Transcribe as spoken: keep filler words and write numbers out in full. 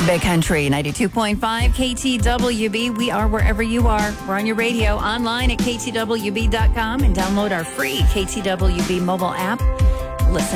Big Country ninety-two point five K T W B. We are wherever you are. We're on your radio, online at K T W B dot com, and download our free K T W B mobile app.